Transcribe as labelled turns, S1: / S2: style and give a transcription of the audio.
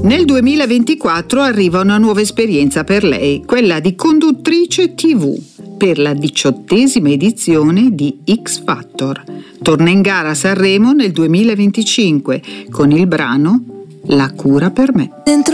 S1: Nel 2024 arriva una nuova esperienza per lei, quella di conduttrice TV, per la 18ª edizione di X Factor. Torna in gara a Sanremo nel 2025 con il brano La cura per me.
S2: Dentro